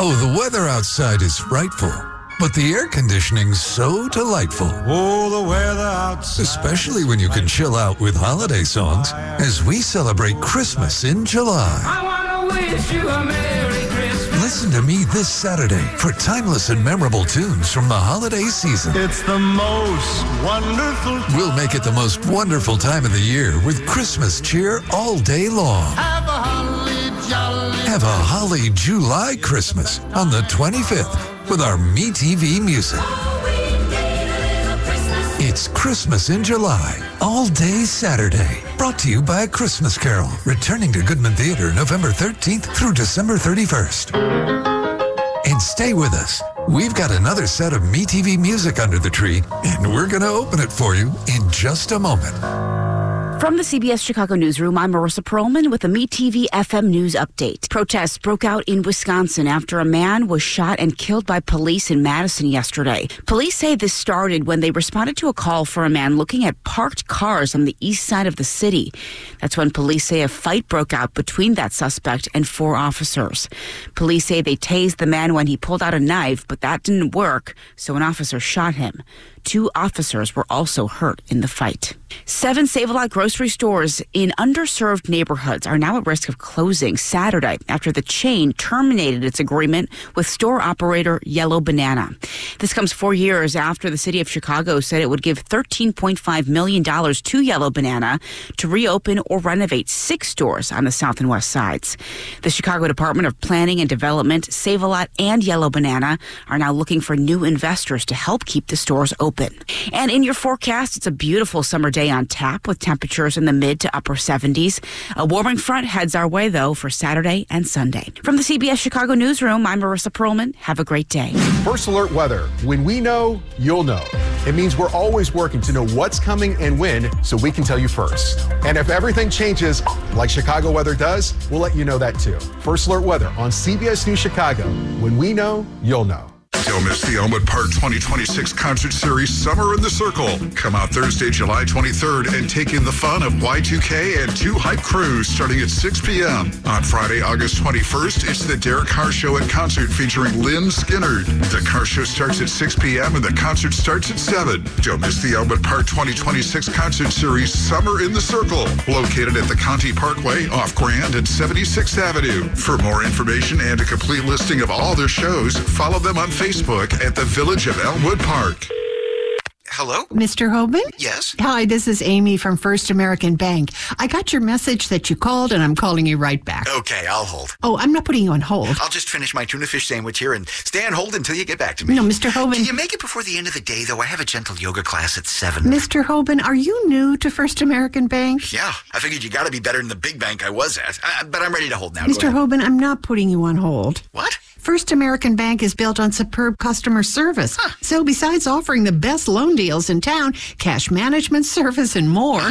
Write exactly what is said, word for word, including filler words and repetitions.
Oh, the weather outside is frightful, but the air conditioning's so delightful. Oh, the weather outside. Especially when you can chill out with holiday songs as we celebrate Christmas in July. I want to wish you a Merry Christmas. Listen to me this Saturday for timeless and memorable tunes from the holiday season. It's the most wonderful time. We'll make it the most wonderful time of the year with Christmas cheer all day long. Have a holly jolly. Have a Holly July Christmas on the twenty-fifth with our MeTV music. It's Christmas in July, all day Saturday. Brought to you by A Christmas Carol, returning to Goodman Theater November thirteenth through December thirty-first. And stay with us. We've got another set of MeTV music under the tree, and we're going to open it for you in just a moment. From the C B S Chicago newsroom, I'm Marissa Perlman with a MeTV F M News update. Protests broke out in Wisconsin after a man was shot and killed by police in Madison yesterday. Police say this started when they responded to a call for a man looking at parked cars on the east side of the city. That's when police say a fight broke out between that suspect and four officers. Police say they tased the man when he pulled out a knife, but that didn't work, so an officer shot him. Two officers were also hurt in the fight. Seven Save-A-Lot grocery stores in underserved neighborhoods are now at risk of closing Saturday after the chain terminated its agreement with store operator Yellow Banana. This comes four years after the city of Chicago said it would give thirteen point five million dollars to Yellow Banana to reopen or renovate six stores on the south and west sides. The Chicago Department of Planning and Development, Save-A-Lot, and Yellow Banana are now looking for new investors to help keep the stores open. And in your forecast, it's a beautiful summer day on tap with temperatures in the mid to upper seventies. A warming front heads our way, though, for Saturday and Sunday. From the C B S Chicago newsroom, I'm Marissa Perlman. Have a great day. First Alert Weather. When we know, you'll know. It means we're always working to know what's coming and when so we can tell you first. And if everything changes like Chicago weather does, we'll let you know that too. First Alert Weather on C B S News Chicago. When we know, you'll know. Don't miss the Elmwood Park twenty twenty-six concert series Summer in the Circle. Come out Thursday, July twenty-third and take in the fun of Y two K and two hype crews starting at six p.m. On Friday, August twenty-first, it's the Derek Carr Show at concert featuring Lynn Skinnard. The Carr Show starts at six p.m. and the concert starts at seven. Don't miss the Elmwood Park twenty twenty-six concert series Summer in the Circle, located at the Conti Parkway off Grand and seventy-sixth Avenue. For more information and a complete listing of all their shows, follow them on Facebook. Facebook at the Village of Elmwood Park. Hello? Mister Hoban? Yes? Hi, this is Amy from First American Bank. I got your message that you called, and I'm calling you right back. Okay, I'll hold. Oh, I'm not putting you on hold. I'll just finish my tuna fish sandwich here and stay on hold until you get back to me. No, Mister Hoban. Can you make it before the end of the day, though? I have a gentle yoga class at seven. Mister Hoban, are you new to First American Bank? Yeah, I figured you got to be better than the big bank I was at. Uh, but I'm ready to hold now. Mister Hoban, I'm not putting you on hold. What? First American Bank is built on superb customer service. Huh. So besides offering the best loan deals in town, cash management service, and more,